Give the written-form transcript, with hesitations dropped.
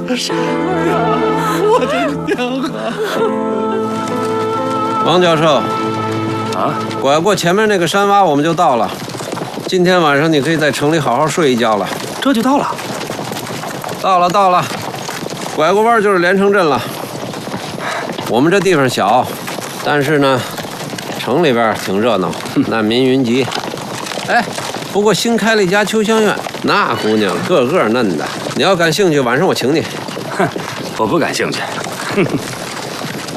啥呀？我真是娘啊！ 王教授， 啊， 拐过前面那个山洼，我们就到了。今天晚上你可以在城里好好睡一觉了。 这就到了。 到了，拐过弯就是连城镇了。我们这地方小，但是呢，城里边挺热闹，难民云集。哎，不过新开了一家秋香院，那姑娘个个嫩的。你要感兴趣，晚上我请你。 哼，我不感兴趣。